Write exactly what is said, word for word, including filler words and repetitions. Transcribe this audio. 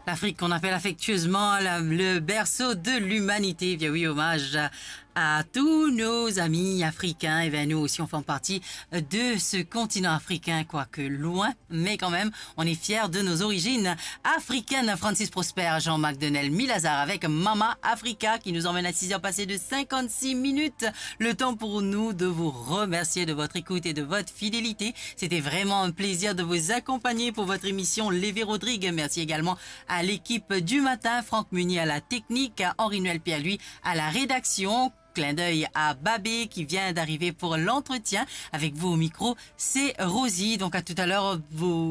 L'Afrique qu'on appelle affectueusement la- le berceau de l'humanité. Bien oui, hommage à, à tous nos amis africains. Et bien nous aussi, on fait partie de ce continent africain, quoique loin, mais quand même, on est fiers de nos origines africaines. Francis Prosper, Jean-Marc Denel, Milazar avec Mama Africa qui nous emmène à six heures passées de cinquante-six minutes. Le temps pour nous de vous remercier de votre écoute et de votre fidélité. C'était vraiment un plaisir de vous accompagner pour votre émission Lévé Rodrigue. Merci également à l'équipe du matin, Franck Munier à la technique, à Henri-Noël Pierre lui à la rédaction. Clin d'œil à Babé qui vient d'arriver pour l'entretien. Avec vous au micro, c'est Rosie. Donc à tout à l'heure, vous